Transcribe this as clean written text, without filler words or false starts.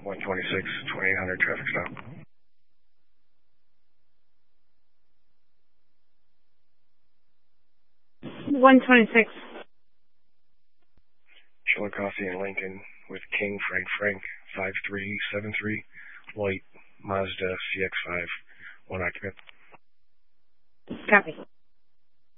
126, 2800 traffic stop. $126. Chiller Coffee in Lincoln with King Frank 5373, white Mazda CX-5, one occupant. Copy.